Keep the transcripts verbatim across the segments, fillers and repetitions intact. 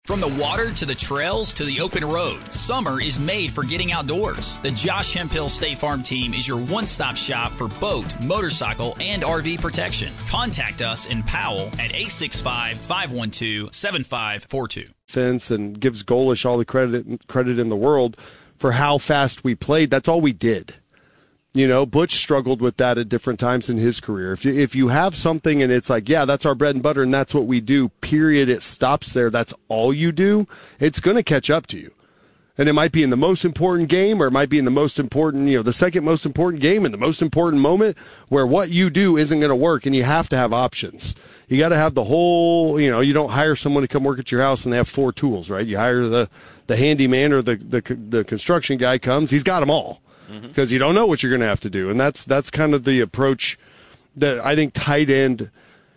From the water to the trails to the open road, summer is made for getting outdoors. The Josh Hemphill State Farm team is your one-stop shop for boat, motorcycle, and R V protection. Contact us in Powell at eight six five, five one two, seven five four two. Fence and gives Golish all the credit credit in the world for how fast we played. That's all we did. You know, Butch struggled with that at different times in his career. If you, if you have something and it's like, yeah, that's our bread and butter and that's what we do, period, it stops there, that's all you do, it's going to catch up to you. And it might be in the most important game, or it might be in the most important, you know, the second most important game and the most important moment where what you do isn't going to work, and you have to have options. You got to have the whole, you know, you don't hire someone to come work at your house and they have four tools, right? You hire the, the handyman or the, the, the construction guy comes, he's got them all. Because you don't know what you're going to have to do. And that's that's kind of the approach that I think tight end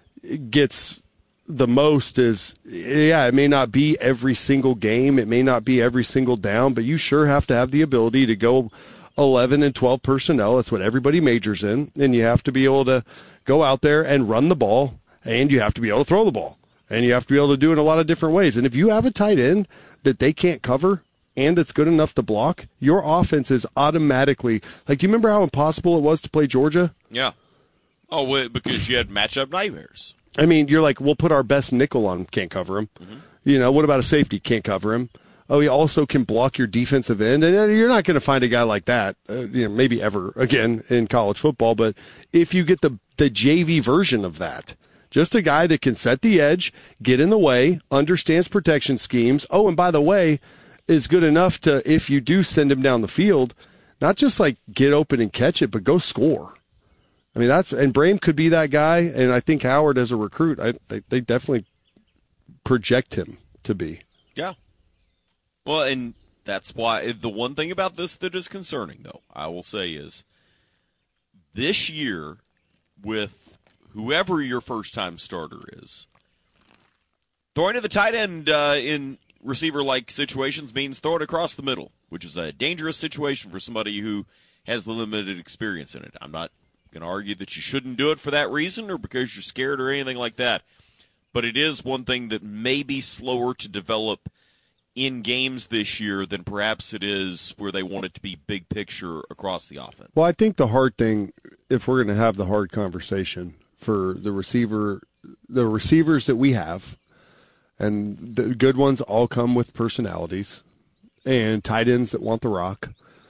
gets the most is, yeah, it may not be every single game. It may not be every single down, but you sure have to have the ability to go eleven and twelve personnel. That's what everybody majors in. And you have to be able to go out there and run the ball, and you have to be able to throw the ball. And you have to be able to do it in a lot of different ways. And if you have a tight end that they can't cover and it's good enough to block, your offense is automatically, like, do you remember how impossible it was to play Georgia? Yeah. Oh, well, because you had matchup nightmares. I mean, you're like, we'll put our best nickel on him, can't cover him. Mm-hmm. You know, what about a safety? Can't cover him. Oh, he also can block your defensive end, and you're not going to find a guy like that, uh, you know, maybe ever again in college football, but if you get the, the J V version of that, just a guy that can set the edge, get in the way, understands protection schemes. Oh, and by the way, is good enough to, if you do send him down the field, not just like get open and catch it, but go score. I mean, that's, and Brame could be that guy, and I think Howard as a recruit, I, they, they definitely project him to be. Yeah. Well, and that's why the one thing about this that is concerning, though, I will say is this year with whoever your first-time starter is, throwing to the tight end uh, in receiver-like situations means throw it across the middle, which is a dangerous situation for somebody who has limited experience in it. I'm not going to argue that you shouldn't do it for that reason or because you're scared or anything like that, but it is one thing that may be slower to develop in games this year than perhaps it is where they want it to be big picture across the offense. Well, I think the hard thing, if we're going to have the hard conversation for the receiver, the receivers that we have, and the good ones all come with personalities, and tight ends that want the rock,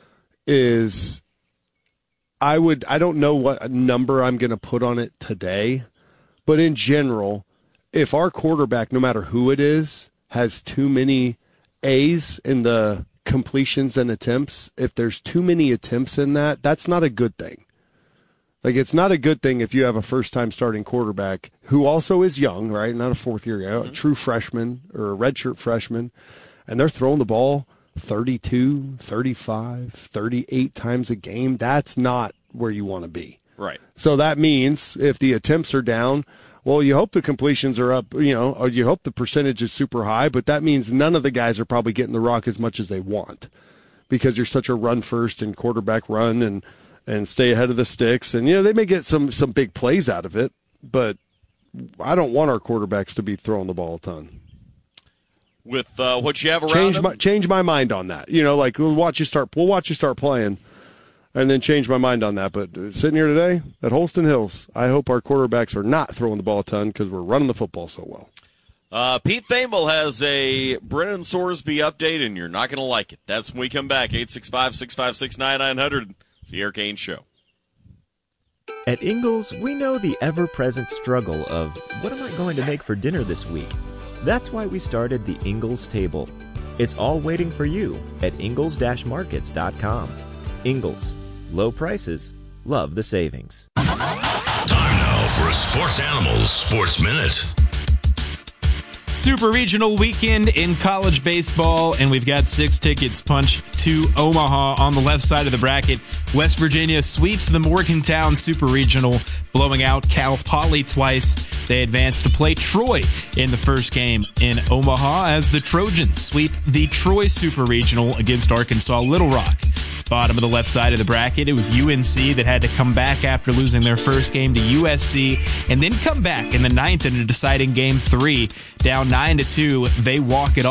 is I would, I don't know what number I'm going to put on it today, but in general, if our quarterback, no matter who it is, has too many A's in the completions and attempts, if there's too many attempts in that, that's not a good thing. Like, it's not a good thing if you have a first-time starting quarterback who also is young, right? Not a fourth-year guy, mm-hmm. a true freshman or a redshirt freshman, and they're throwing the ball thirty-two, thirty-five, thirty-eight times a game. That's not where you want to be. Right. So that means if the attempts are down, well, you hope the completions are up, you know, or you hope the percentage is super high, but that means none of the guys are probably getting the rock as much as they want because you're such a run-first and quarterback run and – and stay ahead of the sticks. And, you know, they may get some, some big plays out of it, but I don't want our quarterbacks to be throwing the ball a ton. With uh, what you have around change them? my change my mind on that. You know, like we'll watch you start we'll watch you start playing and then change my mind on that. But uh, sitting here today at Holston Hills, I hope our quarterbacks are not throwing the ball a ton because we're running the football so well. Uh, Pete Thamel has a Brennan Sorsby update, and you're not going to like it. That's when we come back. eight six five, six five six, nine nine hundred. It's the Eric Haynes Show. At Ingles, we know the ever-present struggle of, what am I going to make for dinner this week? That's why we started the Ingles Table. It's all waiting for you at ingles dash markets dot com. Ingles. Low prices. Love the savings. Time now for a Sports Animals Sports Minute. Super Regional weekend in college baseball, and we've got six tickets punched to Omaha on the left side of the bracket. West Virginia sweeps the Morgantown Super Regional, blowing out Cal Poly twice. They advance to play Troy in the first game in Omaha as the Trojans sweep the Troy Super Regional against Arkansas Little Rock. Bottom of the left side of the bracket, it was U N C that had to come back after losing their first game to U S C and then come back in the ninth in a deciding game three. Down nine to two, they walk it off.